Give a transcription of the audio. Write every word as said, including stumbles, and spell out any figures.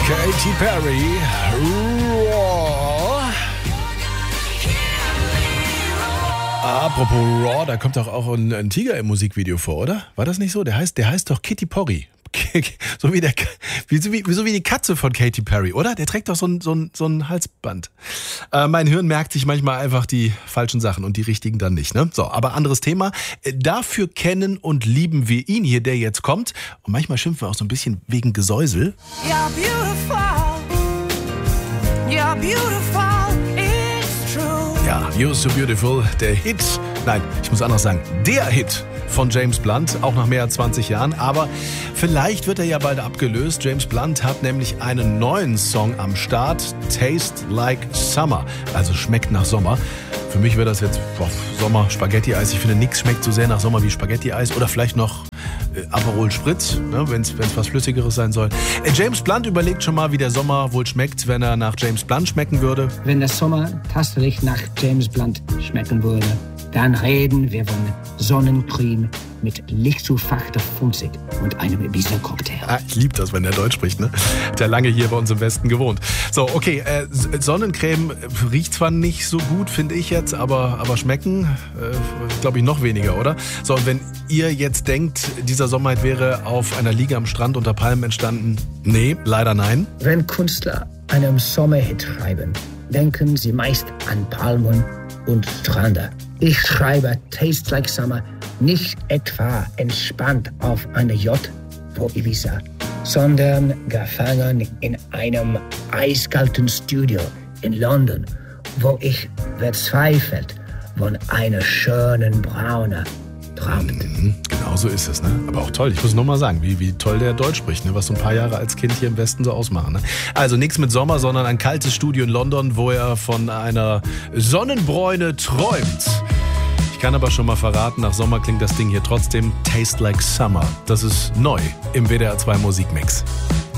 Katy Perry. Raw. Apropos Raw, da kommt doch auch ein, ein Tiger im Musikvideo vor, oder? War das nicht so? Der heißt, der heißt doch Kitty Porry. So wie, der, wie, so, wie, so wie die Katze von Katy Perry, oder? Der trägt doch so ein, so ein, so ein Halsband. Äh, mein Hirn merkt sich manchmal einfach die falschen Sachen und die richtigen dann nicht. Ne? So, aber anderes Thema. Dafür kennen und lieben wir ihn hier, der jetzt kommt. Und manchmal schimpfen wir auch so ein bisschen wegen Gesäusel. You're beautiful. You're beautiful. It's true. Ja, You're So Beautiful, der Hit. Nein, ich muss anders sagen, der Hit von James Blunt, auch nach mehr als zwanzig Jahren. Aber vielleicht wird er ja bald abgelöst. James Blunt hat nämlich einen neuen Song am Start. Taste Like Summer. Also schmeckt nach Sommer. Für mich wäre das jetzt boah, Sommer, Spaghetti-Eis. Ich finde, nichts schmeckt so sehr nach Sommer wie Spaghetti-Eis. Oder vielleicht noch äh, Aperol Spritz, ne, wenn es was Flüssigeres sein soll. Äh, James Blunt überlegt schon mal, wie der Sommer wohl schmeckt, wenn er nach James Blunt schmecken würde. Wenn der Sommer tatsächlich nach James Blunt schmecken würde, dann reden wir von Sonnencreme mit lichtzufachter Funzig und einem Ibiza-Cocktail. Ah, ich liebe das, wenn der Deutsch spricht, ne? Hat ja lange hier bei uns im Westen gewohnt. So, okay, äh, Sonnencreme riecht zwar nicht so gut, finde ich jetzt, aber, aber schmecken, äh, glaube ich, noch weniger, oder? So, und wenn ihr jetzt denkt, dieser Sommer wäre auf einer Liege am Strand unter Palmen entstanden, nee, leider nein. Wenn Künstler einen Sommerhit schreiben, denken sie meist an Palmen und Strände. Ich schreibe Taste Like Summer nicht etwa entspannt auf einer Yacht vor Ibiza, sondern gefangen in einem eiskalten Studio in London, wo ich verzweifelt von einer schönen Braune träumt. Mhm, genau so ist es, ne? Aber auch toll. Ich muss nochmal sagen, wie, wie toll der Deutsch spricht, ne? Was so ein paar Jahre als Kind hier im Westen so ausmachen. Ne? Also nichts mit Sommer, sondern ein kaltes Studio in London, wo er von einer Sonnenbräune träumt. Ich kann aber schon mal verraten, nach Sommer klingt das Ding hier trotzdem Taste Like Summer. Das ist neu im W D R zwei Musikmix.